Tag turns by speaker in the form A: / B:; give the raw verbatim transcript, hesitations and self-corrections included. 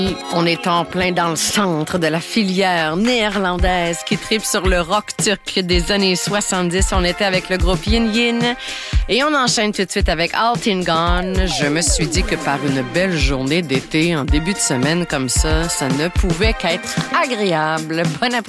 A: On est en plein dans le centre de la filière néerlandaise qui tripe sur le rock turc des années soixante-dix. On était avec le groupe Yin Yin et on enchaîne tout de suite avec Altingon. Je me suis dit que par une belle journée d'été en début de semaine comme ça, ça ne pouvait qu'être agréable. Bon après